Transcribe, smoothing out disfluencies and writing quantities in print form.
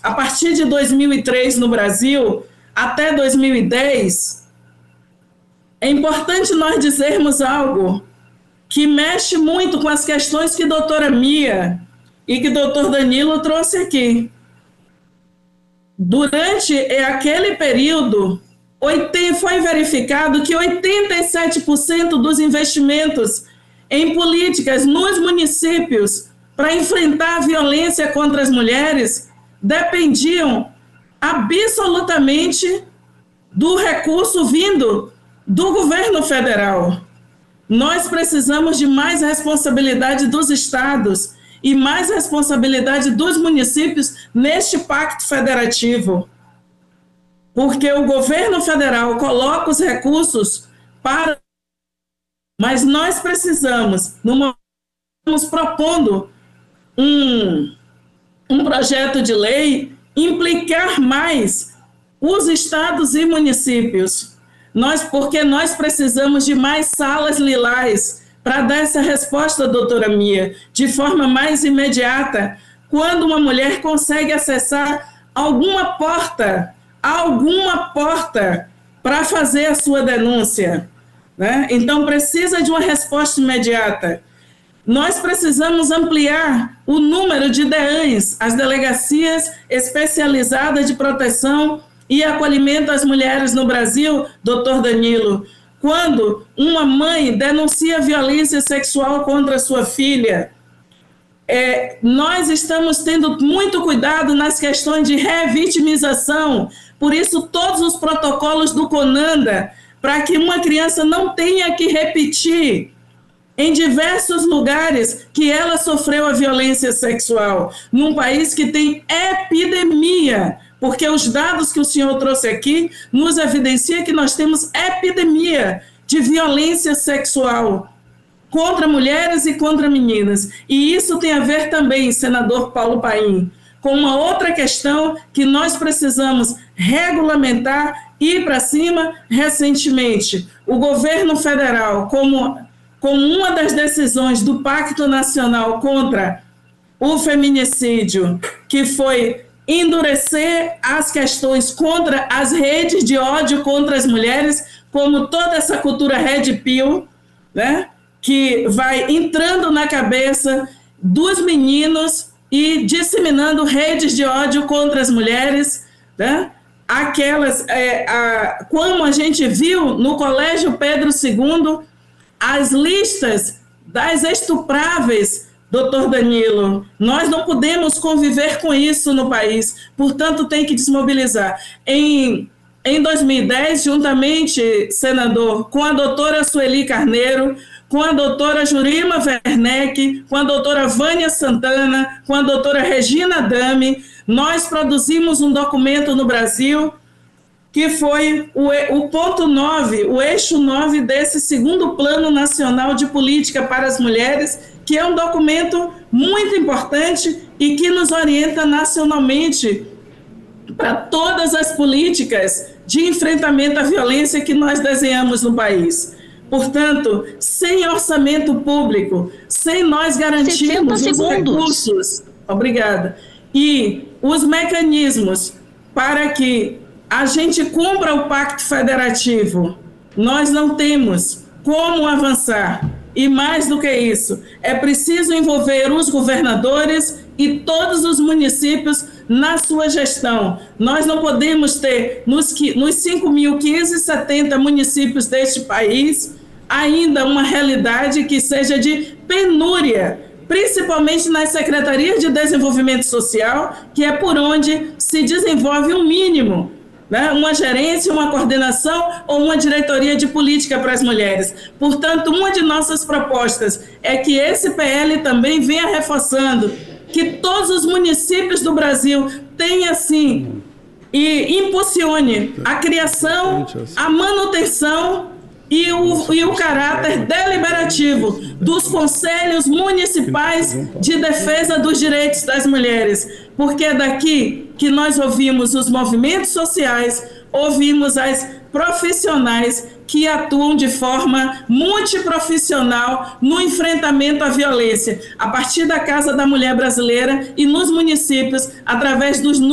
a partir de 2003 no Brasil até 2010, é importante nós dizermos algo que mexe muito com as questões que a doutora Mia e que o doutor Danilo trouxe aqui. Durante aquele período, foi verificado que 87% dos investimentos em políticas nos municípios para enfrentar a violência contra as mulheres dependiam absolutamente do recurso vindo do governo federal. Nós precisamos de mais responsabilidade dos estados e mais responsabilidade dos municípios neste pacto federativo. Porque o governo federal coloca os recursos para... Mas nós precisamos, estamos propondo um projeto de lei, implicar mais os estados e municípios. Porque nós precisamos de mais salas lilás para dar essa resposta, doutora Mia, de forma mais imediata, quando uma mulher consegue acessar alguma porta para fazer a sua denúncia, né? Então, precisa de uma resposta imediata. Nós precisamos ampliar o número de DEANs, as delegacias especializadas de proteção e acolhimento às mulheres no Brasil, doutor Danilo. Quando uma mãe denuncia violência sexual contra sua filha, nós estamos tendo muito cuidado nas questões de revitimização, por isso todos os protocolos do CONANDA, para que uma criança não tenha que repetir em diversos lugares que ela sofreu a violência sexual, num país que tem epidemia, porque os dados que o senhor trouxe aqui nos evidenciam que nós temos epidemia de violência sexual contra mulheres e contra meninas. E isso tem a ver também, senador Paulo Paim, com uma outra questão que nós precisamos regulamentar e ir para cima. Recentemente, o governo federal, como uma das decisões do Pacto Nacional contra o Feminicídio, que foi endurecer as questões contra as redes de ódio contra as mulheres, como toda essa cultura red pill, né, que vai entrando na cabeça dos meninos e disseminando redes de ódio contra as mulheres, né? Como a gente viu no Colégio Pedro II, as listas das estupráveis, doutor Danilo, nós não podemos conviver com isso no país, portanto tem que desmobilizar. Em 2010, juntamente, senador, com a doutora Sueli Carneiro, com a doutora Jurima Werneck, com a doutora Vânia Santana, com a doutora Regina Dami, nós produzimos um documento no Brasil que foi o ponto 9, o eixo 9 desse segundo Plano Nacional de Política para as Mulheres, que é um documento muito importante e que nos orienta nacionalmente para todas as políticas de enfrentamento à violência que nós desenhamos no país. Portanto, sem orçamento público, sem nós garantirmos os recursos, obrigada, e os mecanismos para que a gente cumpra o Pacto Federativo, nós não temos como avançar. E mais do que isso, é preciso envolver os governadores e todos os municípios na sua gestão. Nós não podemos ter, nos 5.570 municípios deste país, ainda uma realidade que seja de penúria, principalmente nas secretarias de desenvolvimento social, que é por onde se desenvolve um mínimo, né? Uma gerência, uma coordenação ou uma diretoria de política para as mulheres. Portanto, uma de nossas propostas é que esse PL também venha reforçando que todos os municípios do Brasil tenham, sim, e impulsione a criação, a manutenção e o caráter deliberativo dos conselhos municipais de defesa dos direitos das mulheres, porque é daqui que nós ouvimos os movimentos sociais, ouvimos as profissionais que atuam de forma multiprofissional no enfrentamento à violência, a partir da Casa da Mulher Brasileira e nos municípios, através dos